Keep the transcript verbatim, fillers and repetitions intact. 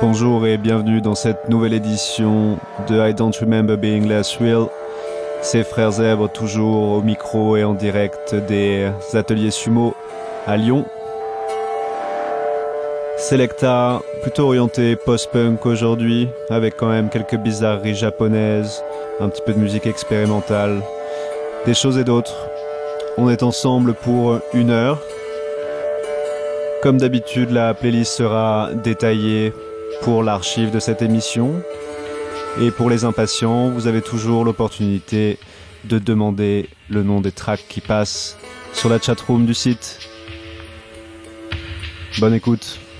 Bonjour et bienvenue dans cette nouvelle édition de I Don't Remember Being Less Real. C'est Frères Zèbres toujours au micro et en direct des ateliers Sumo à Lyon. Selecta plutôt orienté post-punk aujourd'hui, avec quand même quelques bizarreries japonaises, un petit peu de musique expérimentale, des choses et d'autres. On est ensemble pour une heure. Comme d'habitude, la playlist sera détaillée pour l'archive de cette émission. Et pour les impatients, vous avez toujours l'opportunité de demander le nom des tracks qui passent sur la chatroom du site. Bonne écoute.